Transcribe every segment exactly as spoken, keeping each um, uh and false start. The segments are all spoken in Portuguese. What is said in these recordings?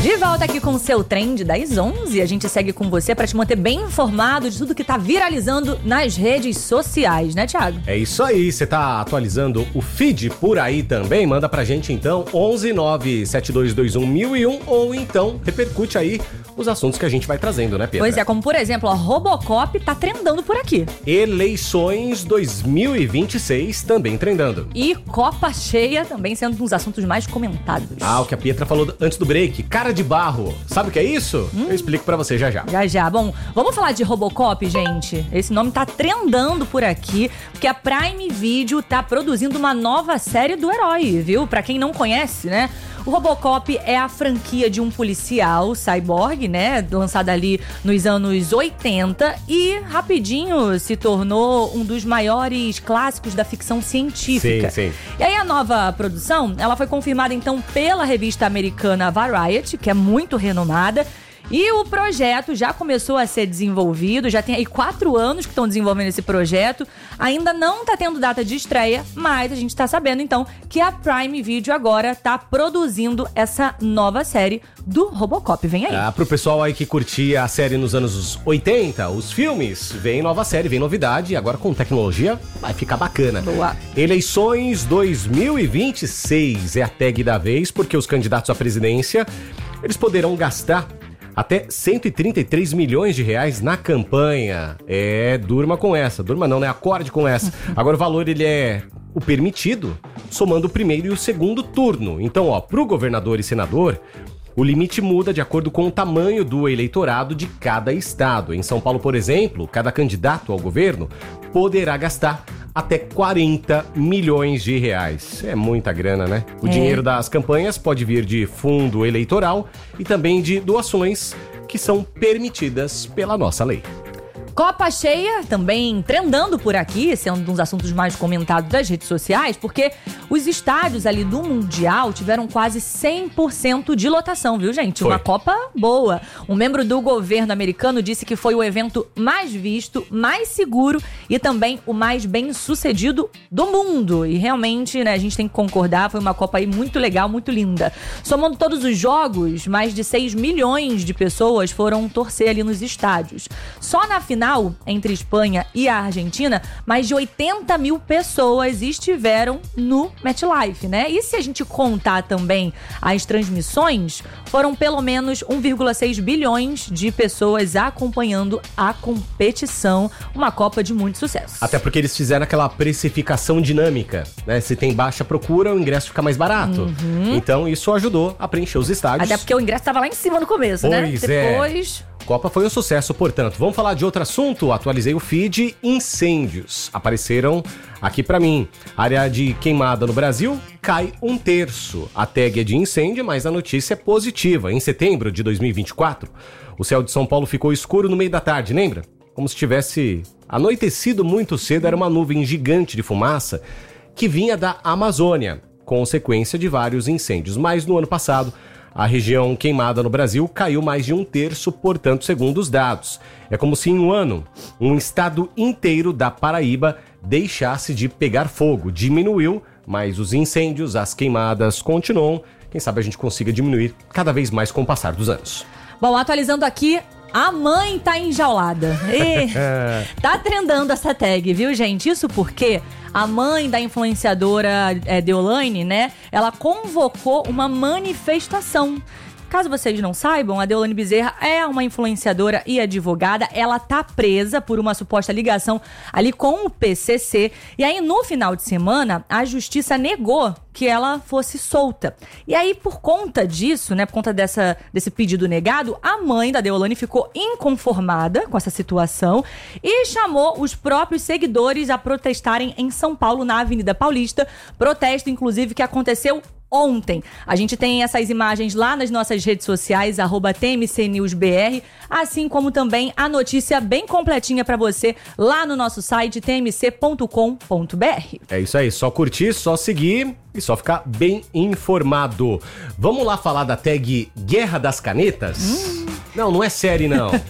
De volta aqui com o seu Trend das onze, a gente segue com você para te manter bem informado de tudo que tá viralizando nas redes sociais, né, Thiago? É isso aí, você tá atualizando o feed por aí também? Manda pra gente então, onze nove sete dois dois um mil e um, ou então repercute aí os assuntos que a gente vai trazendo, né, Pedro? Pois é, como por exemplo, a Robocop tá trendando por aqui. Eleições dois mil e vinte e seis também trendando. E Copa Cheia também sendo um dos assuntos mais comentados. Ah, o que a Pietra falou antes do break, cara de barro. Sabe o que é isso? Hum. Eu explico pra você já já. Já já. Bom, vamos falar de Robocop, gente? Esse nome tá trendando por aqui, porque a Prime Video tá produzindo uma nova série do herói, viu? Pra quem não conhece, né? O Robocop é a franquia de um policial cyborg, né? Lançada ali nos anos oitenta e rapidinho se tornou um dos maiores clássicos da ficção científica. Sim, sim. E aí a nova produção, ela foi confirmada então pela revista americana Variety, que é muito renomada. E o projeto já começou a ser desenvolvido, já tem aí quatro anos que estão desenvolvendo esse projeto. Ainda não está tendo data de estreia, mas a gente está sabendo então que a Prime Video agora está produzindo essa nova série do Robocop. Vem aí. Ah, pro pessoal aí que curtia a série nos anos oitenta, os filmes, vem nova série, vem novidade. Agora com tecnologia vai ficar bacana. Boa. Eleições dois mil e vinte e seis é a tag da vez, porque os candidatos à presidência, eles poderão gastar até cento e trinta e três milhões de reais na campanha. É, durma com essa. Durma não, né? Acorde com essa. Agora o valor, ele é o permitido, somando o primeiro e o segundo turno. Então, ó, pro governador e senador, o limite muda de acordo com o tamanho do eleitorado de cada estado. Em São Paulo, por exemplo, cada candidato ao governo poderá gastar até quarenta milhões de reais. É muita grana, né? O é. dinheiro das campanhas pode vir de fundo eleitoral e também de doações que são permitidas pela nossa lei. Copa Cheia também trendando por aqui, esse é um dos assuntos mais comentados das redes sociais, porque os estádios ali do Mundial tiveram quase cem por cento de lotação, viu, gente? Foi. Uma Copa boa. Um membro do governo americano disse que foi o evento mais visto, mais seguro e também o mais bem sucedido do mundo. E realmente, né, a gente tem que concordar, foi uma Copa aí muito legal, muito linda. Somando todos os jogos, mais de seis milhões de pessoas foram torcer ali nos estádios. Só na final entre Espanha e a Argentina, mais de oitenta mil pessoas estiveram no MetLife, né? E se a gente contar também as transmissões, foram pelo menos um vírgula seis bilhões de pessoas acompanhando a competição, uma Copa de muito sucesso. Até porque eles fizeram aquela precificação dinâmica, né? Se tem baixa procura, o ingresso fica mais barato. Uhum. Então isso ajudou a preencher os estádios. Até porque o ingresso estava lá em cima no começo, pois né? É. Depois... Copa foi um sucesso, portanto. Vamos falar de outro assunto? Atualizei o feed. Incêndios apareceram aqui pra mim. Área de queimada no Brasil cai um terço. A tag é de incêndio, mas a notícia é positiva. Em setembro de dois mil e vinte e quatro, o céu de São Paulo ficou escuro no meio da tarde, lembra? Como se tivesse anoitecido muito cedo. Era uma nuvem gigante de fumaça que vinha da Amazônia, consequência de vários incêndios. Mas no ano passado, a região queimada no Brasil caiu mais de um terço, portanto, segundo os dados. É como se em um ano, um estado inteiro da Paraíba deixasse de pegar fogo. Diminuiu, mas os incêndios, as queimadas continuam. Quem sabe a gente consiga diminuir cada vez mais com o passar dos anos. Bom, atualizando aqui, a mãe tá enjaulada. E tá trendando essa tag, viu, gente? Isso porque a mãe da influenciadora é, Deolane, né? Ela convocou uma manifestação. Caso vocês não saibam, a Deolane Bezerra é uma influenciadora e advogada. Ela tá presa por uma suposta ligação ali com o P C C. E aí, no final de semana, a justiça negou que ela fosse solta. E aí, por conta disso, né, por conta dessa, desse pedido negado, a mãe da Deolane ficou inconformada com essa situação e chamou os próprios seguidores a protestarem em São Paulo, na Avenida Paulista. Protesto, inclusive, que aconteceu ontem. A gente tem essas imagens lá nas nossas redes sociais, arroba T M C News B R, assim como também a notícia bem completinha pra você lá no nosso site t m c ponto com ponto b r. É isso aí, só curtir, só seguir e só ficar bem informado. Vamos lá falar da tag Guerra das Canetas? Hum. Não, não é série não.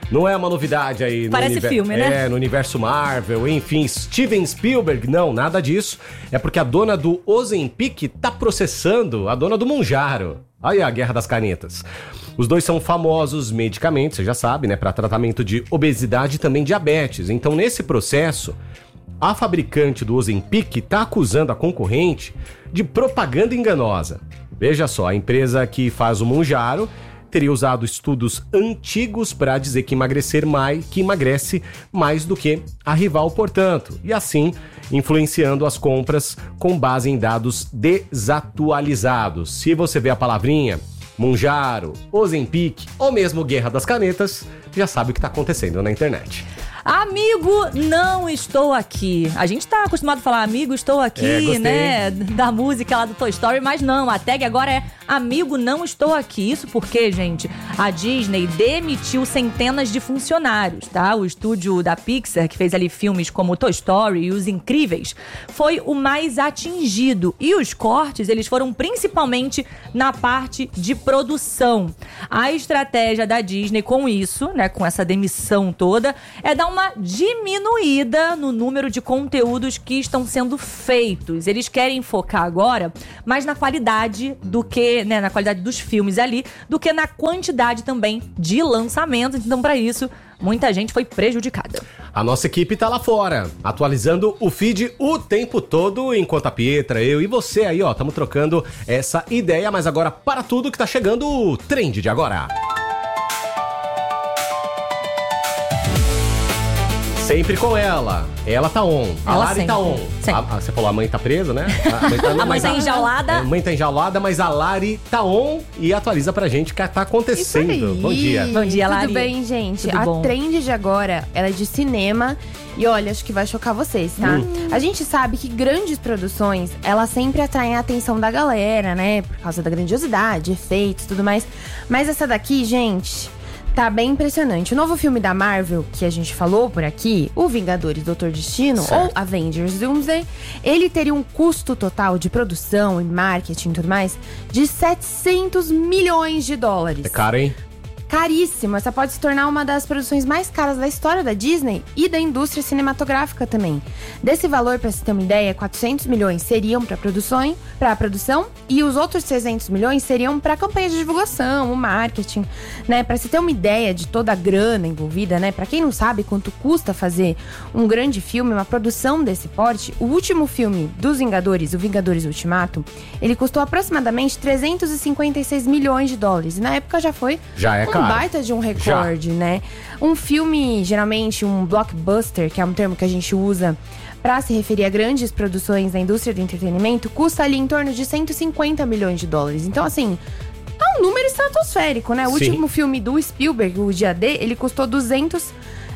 Não é uma novidade aí. No Parece univer- filme, né? É, no universo Marvel, enfim, Steven Spielberg, não, nada disso. É porque a dona do Ozempic tá processando a dona do Mounjaro. Aí a guerra das canetas. Os dois são famosos medicamentos, você já sabe, né, para tratamento de obesidade e também diabetes. Então, nesse processo, a fabricante do Ozempic tá acusando a concorrente de propaganda enganosa. Veja só, a empresa que faz o Mounjaro teria usado estudos antigos para dizer que emagrecer mais, que emagrece mais do que a rival, portanto, e assim influenciando as compras com base em dados desatualizados. Se você vê a palavrinha Mounjaro, Ozempic ou mesmo Guerra das Canetas, já sabe o que está acontecendo na internet. Amigo, não estou aqui. A gente tá acostumado a falar amigo, estou aqui, É, gostei. né? Da música lá do Toy Story, mas não, a tag agora é amigo, não estou aqui. Isso porque, gente, a Disney demitiu centenas de funcionários, tá? O estúdio da Pixar, que fez ali filmes como Toy Story e Os Incríveis, foi o mais atingido. E os cortes, eles foram principalmente na parte de produção. A estratégia da Disney com isso, né, com essa demissão toda, é dar uma diminuída no número de conteúdos que estão sendo feitos. Eles querem focar agora mais na qualidade do que, né, na qualidade dos filmes ali, do que na quantidade também de lançamentos. Então, para isso, muita gente foi prejudicada. A nossa equipe tá lá fora, atualizando o feed o tempo todo, enquanto a Pietra, eu e você aí, ó, estamos trocando essa ideia, mas agora para tudo que tá chegando o Trend de Agora. Sempre com ela. Ela tá on. A Ela Lari sempre. tá on. Sempre. A, a, você falou a mãe tá presa, né? A mãe tá, A mãe mas tá enjaulada. A mãe tá enjaulada, mas a Lari tá on e atualiza pra gente o que tá acontecendo. Isso aí. Bom dia. Bom dia, Lari. Tudo bem, gente? Tudo a bom? Trend de agora, ela é de cinema. E olha, acho que vai chocar vocês, tá? Hum. A gente sabe que grandes produções, elas sempre atraem a atenção da galera, né? Por causa da grandiosidade, efeitos e tudo mais. Mas essa daqui, gente, tá bem impressionante. O novo filme da Marvel, que a gente falou por aqui, o Vingadores Doutor Destino, Certo. ou Avengers Doomsday, ele teria um custo total de produção e marketing e tudo mais de setecentos milhões de dólares. É caro, hein? Caríssimo. Essa pode se tornar uma das produções mais caras da história da Disney e da indústria cinematográfica também. Desse valor, pra você ter uma ideia, quatrocentos milhões seriam para produção, para produção e os outros trezentos milhões seriam para campanha de divulgação, o marketing, né? Para você ter uma ideia de toda a grana envolvida, né? Para quem não sabe quanto custa fazer um grande filme, uma produção desse porte, o último filme dos Vingadores, o Vingadores Ultimato, ele custou aproximadamente trezentos e cinquenta e seis milhões de dólares. E na época já foi Já é um caro. baita de um recorde, né? Um filme, geralmente, um blockbuster, que é um termo que a gente usa para se referir a grandes produções da indústria do entretenimento, custa ali em torno de cento e cinquenta milhões de dólares. Então, assim, é um número estratosférico, né? O Sim. último filme do Spielberg, o Dia D, ele custou duzentos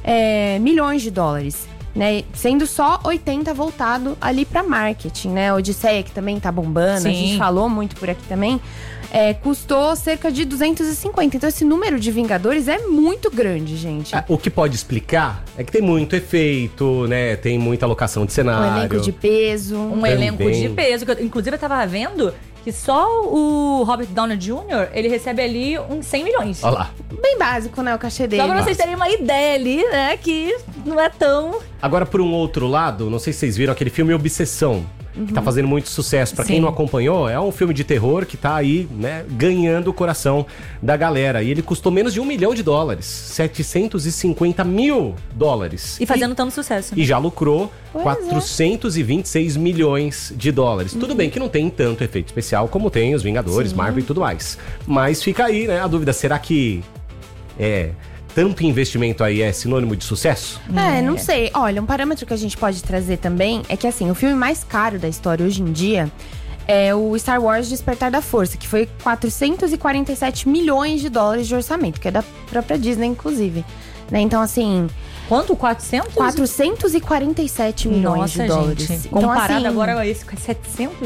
é, milhões de dólares. Né, sendo só oitenta voltado ali pra marketing, né? Odisseia, que também tá bombando, Sim. a gente falou muito por aqui também, é, custou cerca de duzentos e cinquenta. Então esse número de Vingadores é muito grande, gente. Ah, o que pode explicar é que tem muito efeito, né? Tem muita locação de Um cenário. elenco de peso. Um Também. elenco de peso. Que eu, inclusive, eu tava vendo que só o Robert Downey Júnior, ele recebe ali uns cem milhões. Olha lá. Bem básico, né? O cachê dele. Só pra vocês terem uma ideia ali, né? Que não é tão... Agora, por um outro lado, não sei se vocês viram aquele filme Obsessão, que tá fazendo muito sucesso. Pra quem Sim. não acompanhou, é um filme de terror que tá aí, né, ganhando o coração da galera. E ele custou menos de um milhão de dólares. setecentos e cinquenta mil dólares. E fazendo tanto sucesso. E já lucrou Pois é. quatrocentos e vinte e seis milhões de dólares. Tudo bem que não tem tanto efeito especial como tem os Vingadores, Sim. Marvel e tudo mais. Mas fica aí, né, a dúvida. Será que é tanto investimento aí é sinônimo de sucesso? É, não sei. Olha, um parâmetro que a gente pode trazer também é que, assim, o filme mais caro da história hoje em dia é o Star Wars Despertar da Força, que foi quatrocentos e quarenta e sete milhões de dólares de orçamento, que é da própria Disney, inclusive. Né? Então, assim, Quanto? quatrocentos? quatrocentos e quarenta e sete milhões Nossa, de dólares. gente. Então, Comparado assim, agora a esse com setecentos?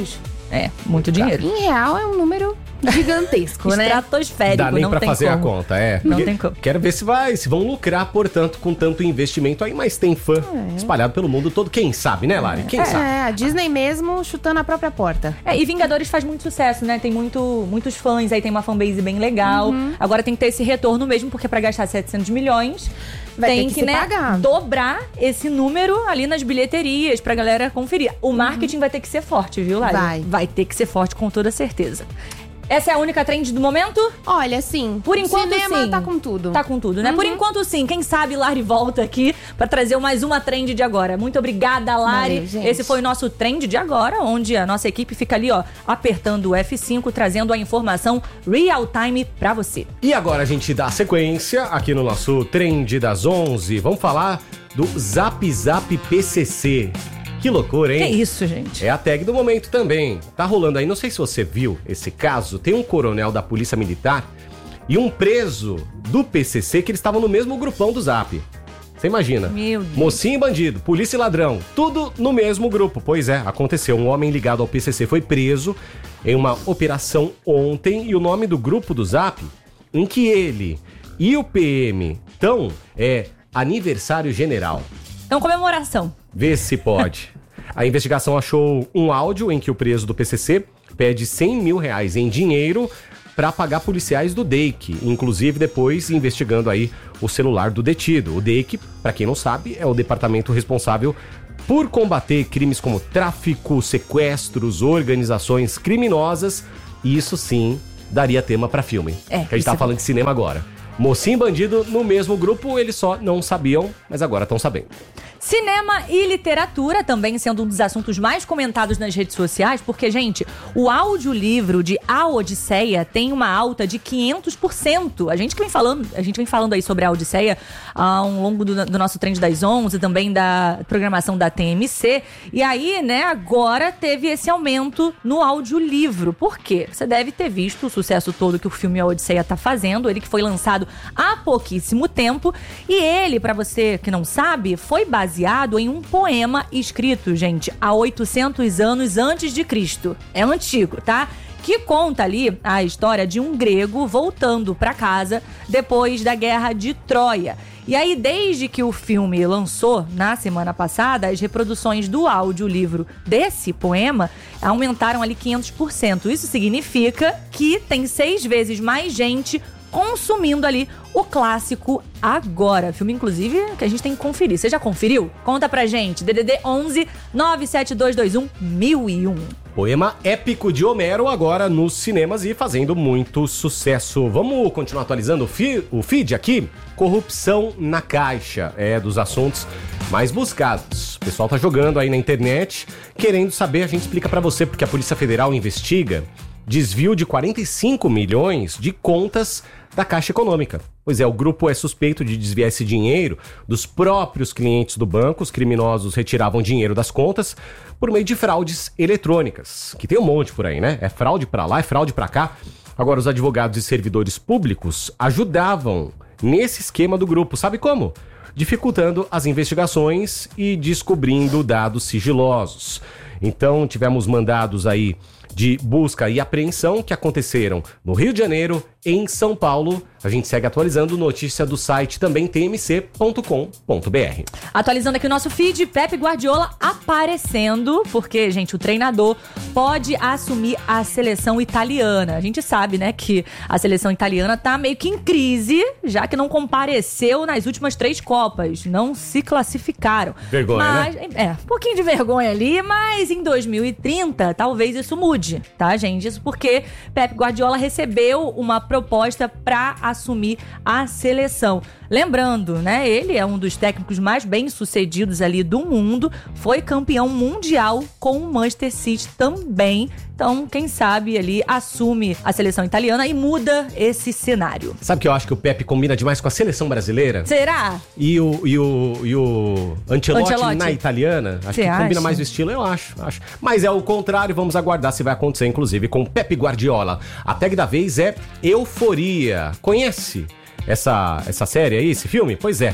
É, muito dinheiro. Em real é um número gigantesco, né? Estratosférico, Dá nem não pra tem fazer como. a conta, é. Não Porque tem como. Quero ver se vai, se vão lucrar, portanto, com tanto investimento aí, mas tem fã É. espalhado pelo mundo todo. Quem sabe, né, Lari? Quem sabe? É, a Disney mesmo chutando a própria porta. É, e Vingadores faz muito sucesso, né? Tem muito, muitos fãs, aí tem uma fanbase bem legal. Uhum. Agora tem que ter esse retorno mesmo, porque pra gastar setecentos milhões, Vai tem ter que que, se né, pagar. dobrar esse número ali nas bilheterias pra galera conferir. O marketing vai ter que ser forte, viu, Lari? Vai. Vai ter que ser forte com toda certeza. Essa é a única trend do momento? Olha, sim. Por enquanto, cinema sim. tá com tudo. Tá com tudo, né? Por enquanto, sim. Quem sabe Lari volta aqui pra trazer mais uma trend de agora. Muito obrigada, Lari. Valeu, gente. Esse foi o nosso trend de agora, onde a nossa equipe fica ali, ó, apertando o F cinco, trazendo a informação real time pra você. E agora a gente dá sequência aqui no nosso Trend das onze. Vamos falar do Zap Zap P C C. Que loucura, hein? Que isso, gente? É a tag do momento também. Tá rolando aí, não sei se você viu esse caso, tem um coronel da Polícia Militar e um preso do P C C que eles estavam no mesmo grupão do Zap. Você imagina? Meu Deus. Mocinho e bandido, polícia e ladrão, tudo no mesmo grupo. Pois é, aconteceu. Um homem ligado ao P C C foi preso em uma operação ontem e o nome do grupo do Zap, em que ele e o P M estão, é Aniversário General. Então, comemoração. Vê se pode. A investigação achou um áudio em que o preso do P C C pede cem mil reais em dinheiro para pagar policiais do D E I C, inclusive depois investigando aí o celular do detido. O D E I C, para quem não sabe, é o departamento responsável por combater crimes como tráfico, sequestros, organizações criminosas, e isso sim daria tema para filme. É, que a gente tá isso- falando de cinema agora. Mocinho e bandido no mesmo grupo, eles só não sabiam, mas agora estão sabendo. Cinema e literatura também sendo um dos assuntos mais comentados nas redes sociais, porque, gente, o audiolivro de A Odisseia tem uma alta de quinhentos por cento. A gente que vem falando, a gente vem falando aí sobre a Odisseia ao longo do, do nosso Trend das onze, também da programação da T M C. E aí, né, agora teve esse aumento no audiolivro. Por quê? Você deve ter visto o sucesso todo que o filme A Odisseia tá fazendo, ele que foi lançado há pouquíssimo tempo. E ele, pra você que não sabe, foi baseado em um poema escrito, gente, há oitocentos anos antes de Cristo. É antigo, tá? Que conta ali a história de um grego voltando pra casa depois da Guerra de Troia. E aí, desde que o filme lançou na semana passada, as reproduções do audiolivro desse poema aumentaram ali quinhentos por cento. Isso significa que tem seis vezes mais gente consumindo ali o clássico agora. Filme, inclusive, que a gente tem que conferir. Você já conferiu? Conta pra gente. D D D onze nove sete dois dois um mil e um. Poema épico de Homero agora nos cinemas e fazendo muito sucesso. Vamos continuar atualizando o, fi- o feed aqui? Corrupção na Caixa é dos assuntos mais buscados. O pessoal tá jogando aí na internet, querendo saber, a gente explica pra você, porque a Polícia Federal investiga desvio de quarenta e cinco milhões de contas da Caixa Econômica. Pois é, o grupo é suspeito de desviar esse dinheiro dos próprios clientes do banco. Os criminosos retiravam dinheiro das contas por meio de fraudes eletrônicas, que tem um monte por aí, né? É fraude pra lá, é fraude pra cá. Agora, os advogados e servidores públicos ajudavam nesse esquema do grupo. Sabe como? Dificultando as investigações e descobrindo dados sigilosos. Então, tivemos mandados aí de busca e apreensão que aconteceram no Rio de Janeiro, em São Paulo. A gente segue atualizando notícia do site também t m c ponto com ponto b r. Atualizando aqui o nosso feed, Pep Guardiola aparecendo, porque, gente, o treinador pode assumir a seleção italiana. A gente sabe, né, que a seleção italiana tá meio que em crise, já que não compareceu nas últimas três Copas. Não se classificaram. Vergonha, mas, né? É, um pouquinho de vergonha ali, mas em dois mil e trinta talvez isso mude, tá, gente? Isso porque Pep Guardiola recebeu uma proposta pra assumir a seleção. Lembrando, né, ele é um dos técnicos mais bem-sucedidos ali do mundo, foi campeão mundial com o Manchester City também. Então, quem sabe ali assume a seleção italiana e muda esse cenário. Sabe que eu acho que o Pepe combina demais com a seleção brasileira? Será? E o, e o, e o Ancelotti, Ancelotti. na italiana? Acho Cê que combina acha? mais o estilo, eu acho, acho. Mas é o contrário, vamos aguardar se vai acontecer, inclusive, com o Pepe Guardiola. A tag da vez é Euforia. Conhece essa, essa série aí, esse filme? Pois é.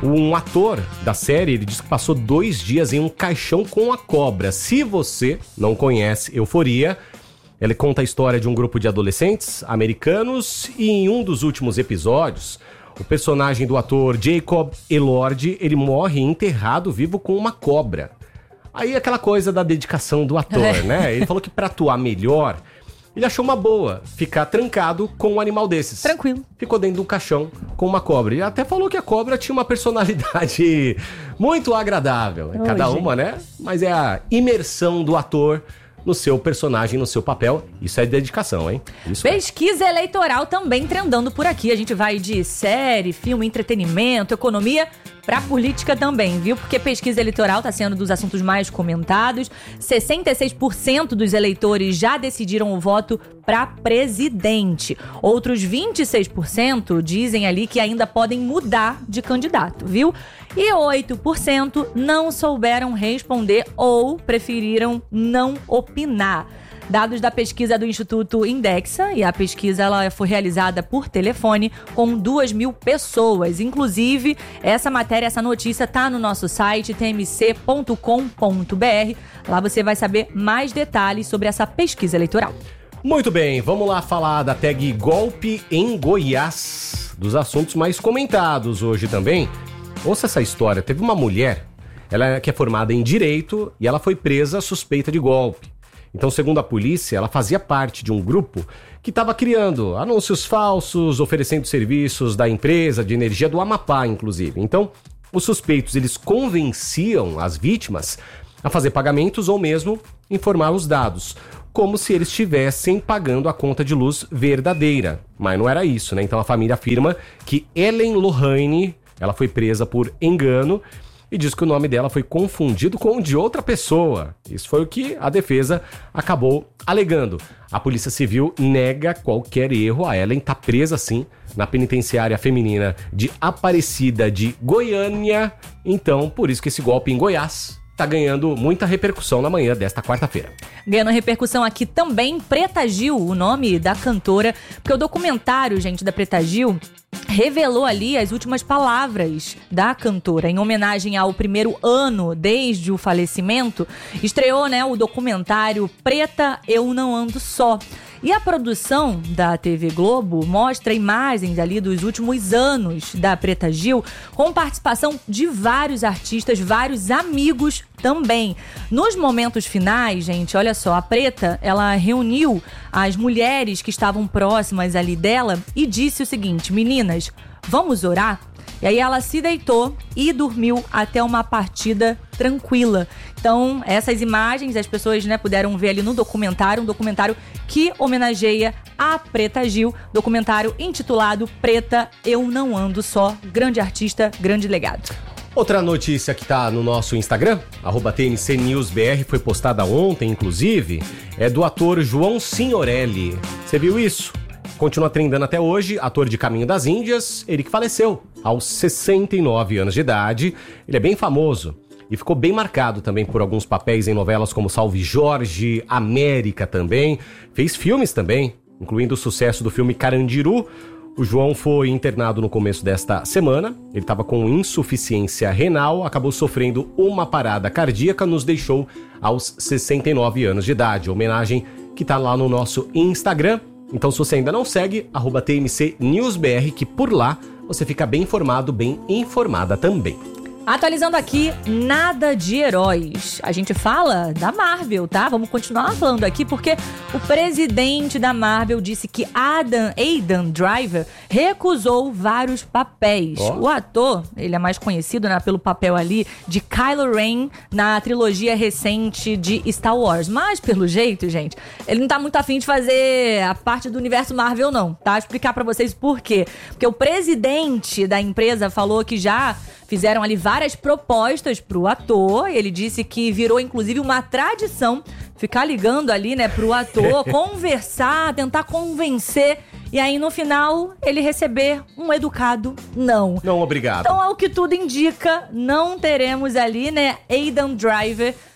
Um ator da série, ele disse que passou dois dias em um caixão com a cobra. Se você não conhece Euforia, ele conta a história de um grupo de adolescentes americanos e em um dos últimos episódios, o personagem do ator Jacob Elord, ele morre enterrado vivo com uma cobra. Aí aquela coisa da dedicação do ator, né? Ele falou que pra atuar melhor, ele achou uma boa ficar trancado com um animal desses. Tranquilo. Ficou dentro de um caixão com uma cobra. E até falou que a cobra tinha uma personalidade muito agradável. Oh, Cada gente. uma, né? Mas é a imersão do ator no seu personagem, no seu papel. Isso é dedicação, hein? Isso é. Pesquisa eleitoral também trendando por aqui. A gente vai de série, filme, entretenimento, economia pra política também, viu? Porque pesquisa eleitoral tá sendo dos assuntos mais comentados. sessenta e seis por cento dos eleitores já decidiram o voto pra presidente. Outros vinte e seis por cento dizem ali que ainda podem mudar de candidato, viu? E oito por cento não souberam responder ou preferiram não opinar. Dados da pesquisa do Instituto Indexa, e a pesquisa ela foi realizada por telefone com duas mil pessoas. Inclusive, essa matéria, essa notícia tá no nosso site t m c ponto com ponto b r. Lá você vai saber mais detalhes sobre essa pesquisa eleitoral. Muito bem, vamos lá falar da tag golpe em Goiás, dos assuntos mais comentados hoje também. Ouça essa história, teve uma mulher, ela que é formada em Direito e ela foi presa suspeita de golpe. Então, segundo a polícia, ela fazia parte de um grupo que estava criando anúncios falsos, oferecendo serviços da empresa de energia do Amapá, inclusive. Então, os suspeitos, eles convenciam as vítimas a fazer pagamentos ou mesmo informar os dados, como se eles estivessem pagando a conta de luz verdadeira. Mas não era isso, né? Então, a família afirma que Ellen Lohane, ela foi presa por engano e diz que o nome dela foi confundido com o de outra pessoa. Isso foi o que a defesa acabou alegando. A Polícia Civil nega qualquer erro. A Ellen está presa, sim, na penitenciária feminina de Aparecida de Goiânia. Então, por isso que esse golpe em Goiás está ganhando muita repercussão na manhã desta quarta-feira. Ganhando repercussão aqui também, Preta Gil, o nome da cantora, porque o documentário, gente, da Preta Gil revelou ali as últimas palavras da cantora em homenagem ao primeiro ano desde o falecimento. Estreou, né, o documentário Preta, Eu Não Ando Só. E a produção da T V Globo mostra imagens ali dos últimos anos da Preta Gil, com participação de vários artistas, vários amigos também. Nos momentos finais, gente, olha só, a Preta, ela reuniu as mulheres que estavam próximas ali dela e disse o seguinte: meninas, vamos orar? E aí ela se deitou e dormiu até uma partida tranquila. Então, essas imagens as pessoas, né, puderam ver ali no documentário, um documentário que homenageia a Preta Gil, documentário intitulado Preta, Eu Não Ando Só. Grande artista, grande legado. Outra notícia que tá no nosso Instagram, arroba T N C News B R, foi postada ontem, inclusive, é do ator João Signorelli. Você viu isso? Continua trendando até hoje, ator de Caminho das Índias, ele que faleceu aos sessenta e nove anos de idade. Ele é bem famoso e ficou bem marcado também por alguns papéis em novelas como Salve Jorge, América também. Fez filmes também, incluindo o sucesso do filme Carandiru. O João foi internado no começo desta semana. Ele estava com insuficiência renal, acabou sofrendo uma parada cardíaca, nos deixou aos sessenta e nove anos de idade. Homenagem que tá lá no nosso Instagram. Então, se você ainda não segue, arroba T M C News B R, que por lá você fica bem informado, bem informada também. Atualizando aqui, nada de heróis. A gente fala da Marvel, tá? Vamos continuar falando aqui porque o presidente da Marvel disse que Adam, Aidan Driver recusou vários papéis. Oh. O ator, ele é mais conhecido, né, pelo papel ali de Kylo Ren na trilogia recente de Star Wars. Mas, pelo jeito, gente, ele não tá muito afim de fazer a parte do universo Marvel, não, tá? Vou explicar pra vocês por quê. Porque o presidente da empresa falou que já fizeram ali várias propostas pro ator. Ele disse que virou, inclusive, uma tradição ficar ligando ali, né, pro ator, conversar, tentar convencer. E aí, no final, ele receber um educado não. Não, obrigado. Então, ao que tudo indica, não teremos ali, né, Aidan Driver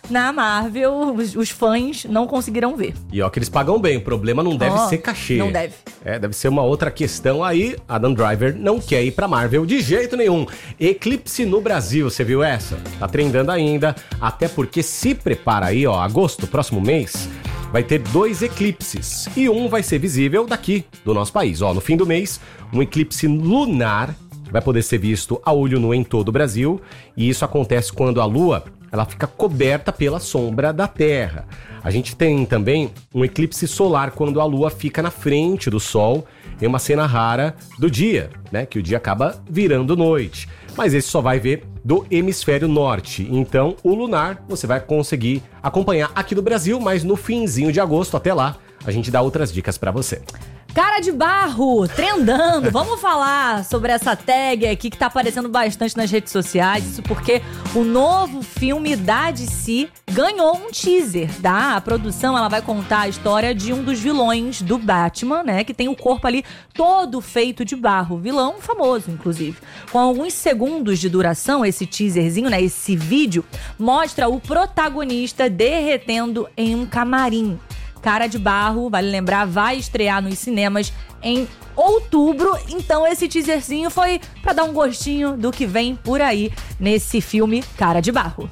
na Marvel, os, os fãs não conseguiram ver. E ó, que eles pagam bem, o problema não deve oh, ser cachê. Não deve. É, deve ser uma outra questão aí. Adam Driver não quer ir pra Marvel de jeito nenhum. Eclipse no Brasil, você viu essa? Tá trendando ainda, até porque se prepara aí, ó, agosto, próximo mês, vai ter dois eclipses. E um vai ser visível daqui, do nosso país. Ó, no fim do mês, um eclipse lunar vai poder ser visto a olho nu em todo o Brasil. E isso acontece quando a Lua, ela fica coberta pela sombra da Terra. A gente tem também um eclipse solar quando a Lua fica na frente do Sol, em uma cena rara do dia, né? Que o dia acaba virando noite. Mas esse só vai ver do hemisfério norte. Então, o lunar você vai conseguir acompanhar aqui no Brasil, mas no finzinho de agosto, até lá, a gente dá outras dicas pra você. Cara de barro, trendando. Vamos falar sobre essa tag aqui que tá aparecendo bastante nas redes sociais. Isso porque o novo filme da D C ganhou um teaser, tá? A produção, ela vai contar a história de um dos vilões do Batman, né? Que tem o corpo ali todo feito de barro. Vilão famoso, inclusive. Com alguns segundos de duração, esse teaserzinho, né? Esse vídeo mostra o protagonista derretendo em um camarim. Cara de Barro, vale lembrar, vai estrear nos cinemas em outubro. Então esse teaserzinho foi pra dar um gostinho do que vem por aí nesse filme Cara de Barro.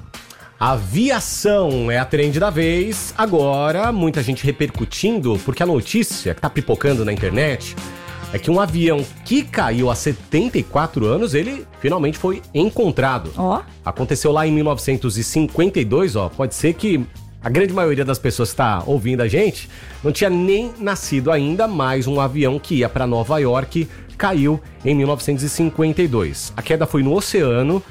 Aviação é a trend da vez. Agora, muita gente repercutindo, porque a notícia que tá pipocando na internet é que um avião que caiu há setenta e quatro anos, ele finalmente foi encontrado. Ó. Aconteceu lá em mil novecentos e cinquenta e dois, ó. Pode ser que a grande maioria das pessoas que está ouvindo a gente não tinha nem nascido ainda, mas um avião que ia para Nova York caiu em mil novecentos e cinquenta e dois. A queda foi no oceano,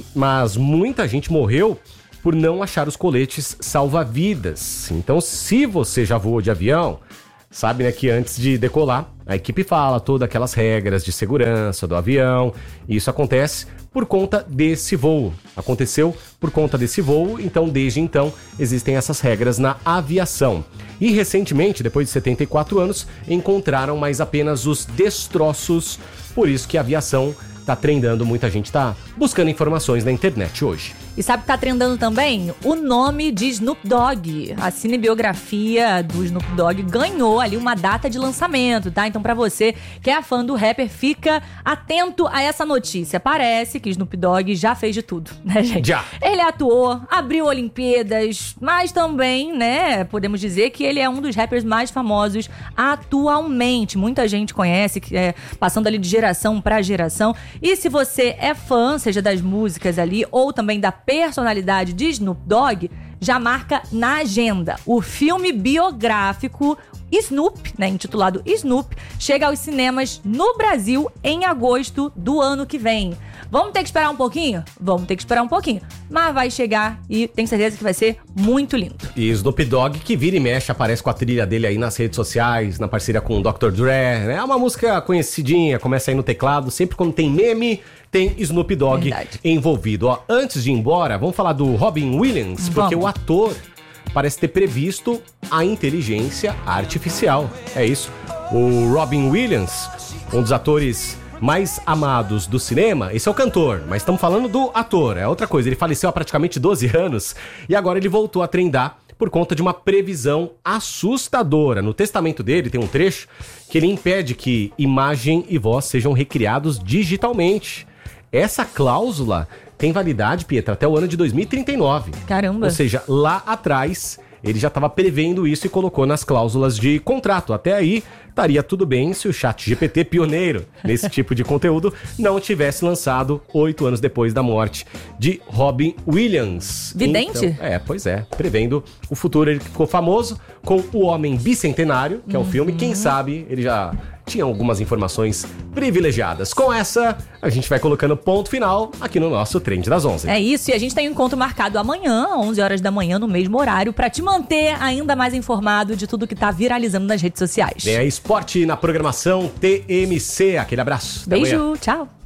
mas muita gente morreu por não achar os coletes salva-vidas. Então, se você já voou de avião, sabe, né, que antes de decolar, a equipe fala todas aquelas regras de segurança do avião, e isso acontece por conta desse voo. Aconteceu por conta desse voo, então desde então existem essas regras na aviação. E recentemente, depois de setenta e quatro anos, encontraram mais apenas os destroços, por isso que a aviação tá trendando, muita gente tá buscando informações na internet hoje. E sabe o que tá trendando também? O nome de Snoop Dogg. A cinebiografia do Snoop Dogg ganhou ali uma data de lançamento, tá? Então pra você que é fã do rapper, fica atento a essa notícia. Parece que Snoop Dogg já fez de tudo, né, gente? Já! Ele atuou, abriu Olimpíadas, mas também, né, podemos dizer que ele é um dos rappers mais famosos atualmente. Muita gente conhece, é, passando ali de geração pra geração. E se você é fã, seja das músicas ali, ou também da personalidade de Snoop Dogg, já marca na agenda. O filme biográfico Snoop, né, intitulado Snoop, chega aos cinemas no Brasil em agosto do ano que vem. Vamos ter que esperar um pouquinho? Vamos ter que esperar um pouquinho. Mas vai chegar e tenho certeza que vai ser muito lindo. E Snoop Dogg, que vira e mexe, aparece com a trilha dele aí nas redes sociais, na parceria com o doutor Dre, né? É uma música conhecidinha, começa aí no teclado. Sempre quando tem meme, tem Snoop Dogg Verdade. envolvido. Ó, antes de ir embora, vamos falar do Robin Williams, porque vamos. o ator parece ter previsto a inteligência artificial. É isso. O Robin Williams, um dos atores mais amados do cinema, esse é o cantor, mas estamos falando do ator, é outra coisa. Ele faleceu há praticamente doze anos e agora ele voltou a trendar por conta de uma previsão assustadora. No testamento dele tem um trecho que ele impede que imagem e voz sejam recriados digitalmente. Essa cláusula tem validade, Pietra, até o ano de dois mil e trinta e nove. Caramba! Ou seja, lá atrás ele já estava prevendo isso e colocou nas cláusulas de contrato. Até aí, estaria tudo bem se o ChatGPT, pioneiro nesse tipo de conteúdo, não tivesse lançado oito anos depois da morte de Robin Williams. Vidente? Então, é, pois é. Prevendo o futuro. Ele ficou famoso com O Homem Bicentenário, que é o uhum. filme. Quem sabe ele já tinha algumas informações privilegiadas. Com essa, a gente vai colocando ponto final aqui no nosso Trend das onze. É isso, e a gente tem um encontro marcado amanhã, onze horas da manhã, no mesmo horário, pra te manter ainda mais informado de tudo que tá viralizando nas redes sociais. Vem aí, esporte na programação T M C. Aquele abraço. Beijo, tchau.